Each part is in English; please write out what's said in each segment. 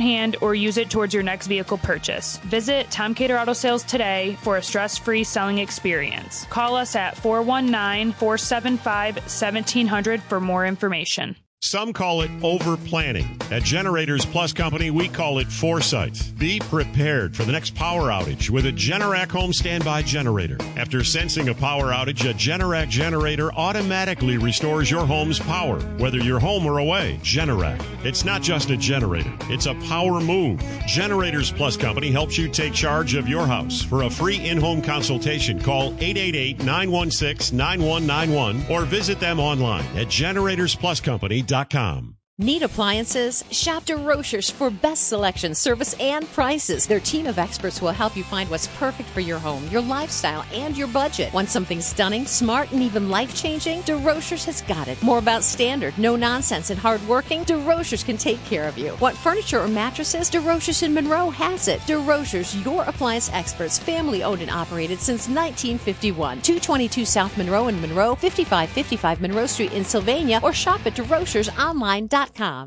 hand or use it towards your next vehicle purchase. Visit Tom Cater Auto Sales today for a stress-free selling experience. Call us at 419-475-1700 for more information. Some call it over-planning. At Generators Plus Company, we call it foresight. Be prepared for the next power outage with a Generac home standby generator. After sensing a power outage, a Generac generator automatically restores your home's power, whether you're home or away. Generac. It's not just a generator. It's a power move. Generators Plus Company helps you take charge of your house. For a free in-home consultation, call 888-916-9191 or visit them online at generatorspluscompany.com. Need appliances? Shop DeRochers for best selection, service, and prices. Their team of experts will help you find what's perfect for your home, your lifestyle, and your budget. Want something stunning, smart, and even life-changing? DeRochers has got it. More about standard, no nonsense, and hardworking? DeRochers can take care of you. Want furniture or mattresses? DeRochers in Monroe has it. DeRochers, your appliance experts, family-owned and operated since 1951. 222 South Monroe in Monroe, 5555 Monroe Street in Sylvania, or shop at DeRochersOnline.com.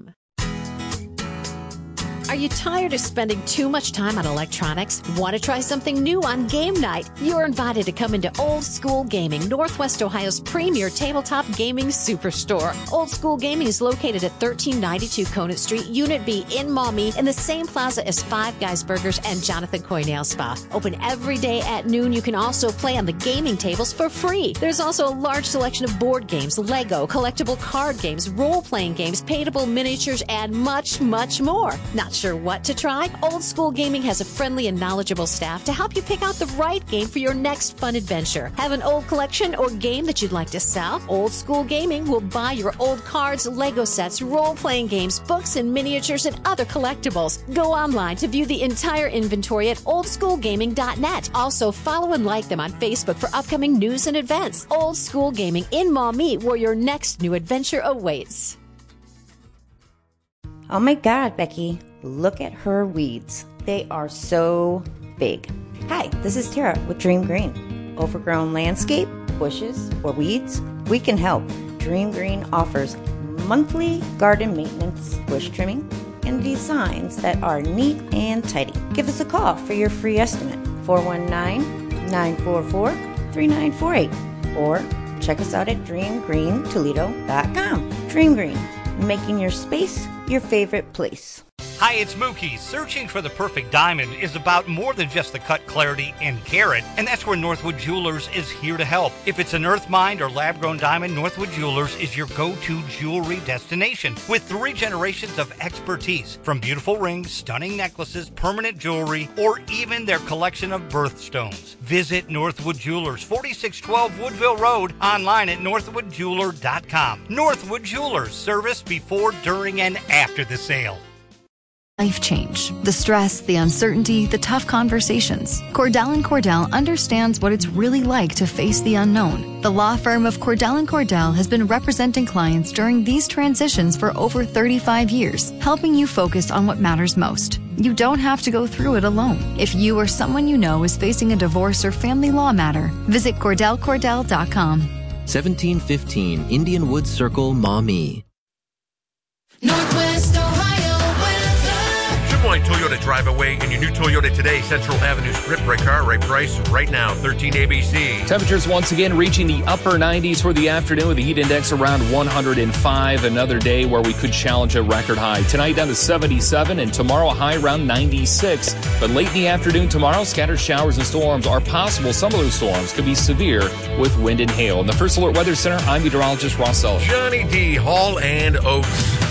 Are you tired of spending too much time on electronics? Want to try something new on game night? You're invited to come into Old School Gaming, Northwest Ohio's premier tabletop gaming superstore. Old School Gaming is located at 1392 Conant Street, Unit B in Maumee, in the same plaza as Five Guys Burgers and Jonathan Coy Nail Spa. Open every day at noon. You can also play on the gaming tables for free. There's also a large selection of board games, Lego, collectible card games, role-playing games, paintable miniatures, and much, much more. Not sure what to try? Old School Gaming has a friendly and knowledgeable staff to help you pick out the right game for your next fun adventure. Have an old collection or game that you'd like to sell? Old School Gaming will buy your old cards, Lego sets, role-playing games, books, and miniatures, and other collectibles. Go online to view the entire inventory at oldschoolgaming.net. Also, follow and like them on Facebook for upcoming news and events. Old School Gaming in Maumee, where your next new adventure awaits. Oh my God, Becky. Look at her weeds. They are so big. Hi, this is Tara with Dream Green. Overgrown landscape, bushes, or weeds? We can help. Dream Green offers monthly garden maintenance, bush trimming, and designs that are neat and tidy. Give us a call for your free estimate, 419-944-3948, or check us out at dreamgreentoledo.com. Dream Green, making your space your favorite place. Hi, it's Mookie. Searching for the perfect diamond is about more than just the cut, clarity, and carat, and that's where Northwood Jewelers is here to help. If it's an earth mined or lab-grown diamond, Northwood Jewelers is your go-to jewelry destination with 3 generations of expertise, from beautiful rings, stunning necklaces, permanent jewelry, or even their collection of birthstones. Visit Northwood Jewelers, 4612 Woodville Road, online at northwoodjeweler.com. Northwood Jewelers, service before, during, and after the sale. Life change, the stress, the uncertainty, the tough conversations. Cordell & Cordell understands what it's really like to face the unknown. The law firm of Cordell & Cordell has been representing clients during these transitions for over 35 years, helping you focus on what matters most. You don't have to go through it alone. If you or someone you know is facing a divorce or family law matter, visit CordellCordell.com. 1715 Indian Woods Circle, Maumee. Northwest Ohio. Toyota drive away in your new Toyota today. Central Avenue Strip, right car, right price, right now. 13 ABC. Temperatures once again reaching the upper 90s for the afternoon with the heat index around 105. Another day where we could challenge a record high. Tonight down to 77 and tomorrow a high around 96. But late in the afternoon tomorrow, scattered showers and storms are possible. Some of those storms could be severe with wind and hail. In the First Alert Weather Center, I'm meteorologist Ross Sullivan. Johnny D. Hall and Oates.